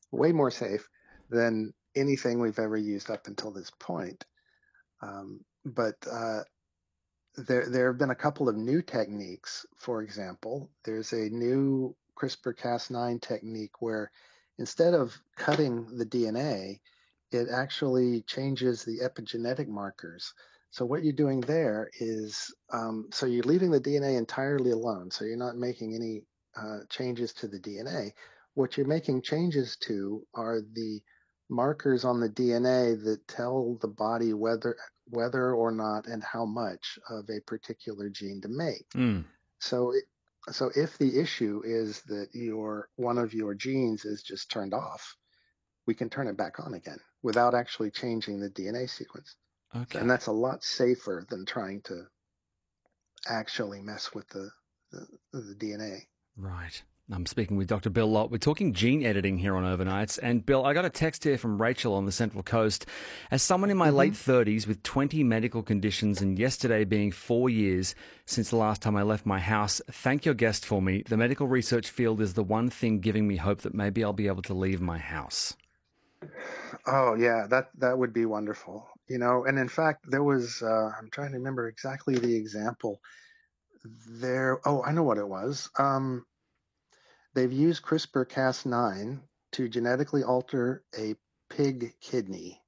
way more safe than anything we've ever used up until this point. But there have been a couple of new techniques. For example, there's a new CRISPR-Cas9 technique where instead of cutting the DNA, it actually changes the epigenetic markers. So what you're doing there is, so you're leaving the DNA entirely alone. So you're not making any changes to the DNA. What you're making changes to are the markers on the DNA that tell the body whether or not and how much of a particular gene to make. Mm. So, so if the issue is that one of your genes is just turned off, we can turn it back on again without actually changing the DNA sequence. And Okay. that's a lot safer than trying to actually mess with the DNA. Right. I'm speaking with Dr. Bill Lott. We're talking gene editing here on Overnights. And Bill, I got a text here from Rachel on the Central Coast. As someone in my late 30s with 20 medical conditions and yesterday being 4 years since the last time I left my house, thank your guest for me. The medical research field is the one thing giving me hope that maybe I'll be able to leave my house. Oh yeah, that would be wonderful. And in fact, there was I'm trying to remember exactly the example there. Oh, I know what it was. They've used CRISPR-Cas9 to genetically alter a pig kidney,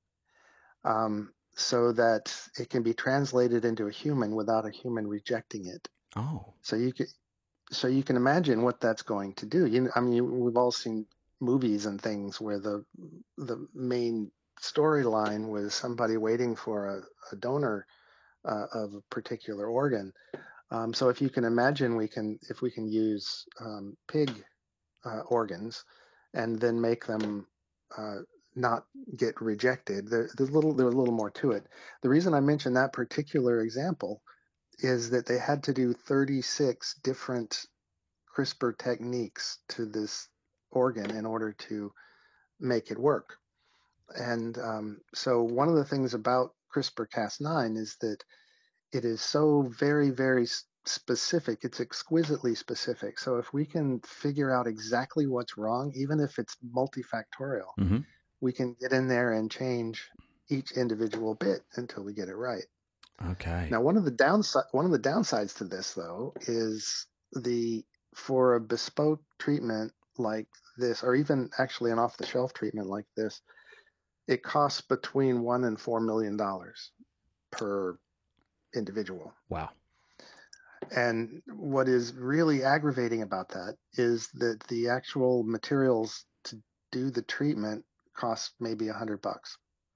so that it can be translated into a human without a human rejecting it. Oh. So you can imagine what that's going to do. I mean, we've all seen movies and things where the main storyline was somebody waiting for a donor of a particular organ. So if you can imagine, if we can use pig organs and then make them not get rejected, there's a little more to it. The reason I mentioned that particular example is that they had to do 36 different CRISPR techniques to this organ in order to make it work. And so one of the things about CRISPR-Cas9 is that it is so very, very specific. It's exquisitely specific. So if we can figure out exactly what's wrong, even if it's multifactorial, Mm-hmm. we can get in there and change each individual bit until we get it right. Okay. Now, one of the downsides to this, though, is for a bespoke treatment like this, or even actually an off-the-shelf treatment like this, it costs between $1 and $4 million per individual. Wow. And what is really aggravating about that is that the actual materials to do the treatment cost maybe $100.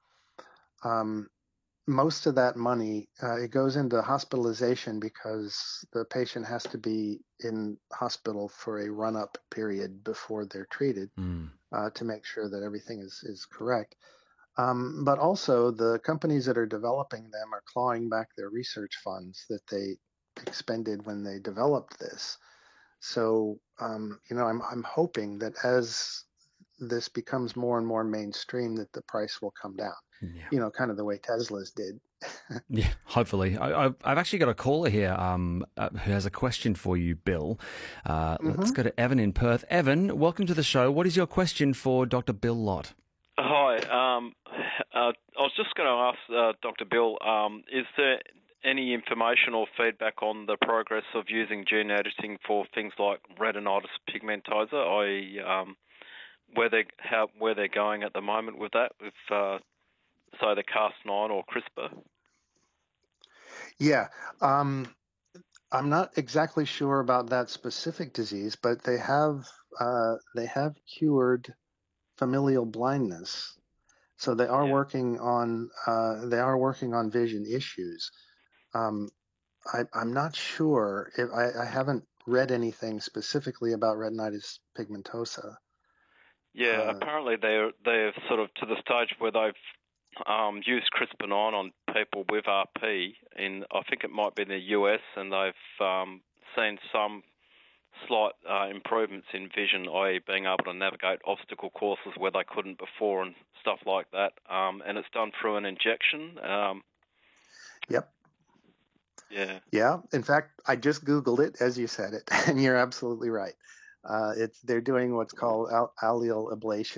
Most of that money, it goes into hospitalization because the patient has to be in hospital for a run-up period before they're treated Mm. to make sure that everything is correct. But also, the companies that are developing them are clawing back their research funds that they expended when they developed this. So, I'm hoping that as this becomes more and more mainstream, that the price will come down. Yeah. Kind of the way Tesla's did. Yeah, hopefully. I've actually got a caller here who has a question for you, Bill. Let's Mm-hmm. go to Evan in Perth. Evan, welcome to the show. What is your question for Dr. Bill Lott? Hi. I was just going to ask Dr. Bill, is there any information or feedback on the progress of using gene editing for things like retinitis pigmentosa, i.e., where they're going at the moment with that, with say the Cas9 or CRISPR? Yeah. I'm not exactly sure about that specific disease, but they have cured familial blindness. So they are Yeah. working on vision issues. Um, I'm not sure if I haven't read anything specifically about retinitis pigmentosa. Yeah, Uh, apparently they're sort of to the stage where they've used CRISPR-9 on people with RP in, I think it might be in the US, and they've seen some slight improvements in vision, i.e. being able to navigate obstacle courses where they couldn't before and stuff like that. And it's done through an injection. yep. Yeah. Yeah. In fact, I just Googled it as you said it, and you're absolutely right. They're doing what's called allele ablation.